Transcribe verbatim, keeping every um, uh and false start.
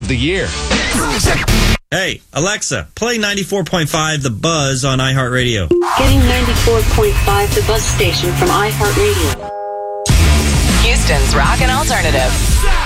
the year. Hey, Alexa, play ninety-four point five The Buzz on iHeartRadio. Getting ninety-four point five The Buzz station from iHeartRadio. Houston's Rock and Alternative.